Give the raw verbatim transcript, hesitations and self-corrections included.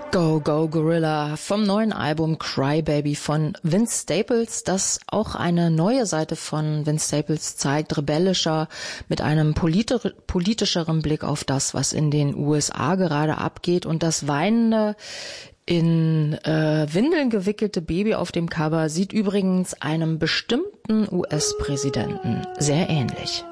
Go, Go, Gorilla vom neuen Album Cry Baby von Vince Staples, das auch eine neue Seite von Vince Staples zeigt, rebellischer, mit einem politi- politischeren Blick auf das, was in den U S A gerade abgeht, und das weinende, in äh, Windeln gewickelte Baby auf dem Cover sieht übrigens einem bestimmten U S-Präsidenten sehr ähnlich.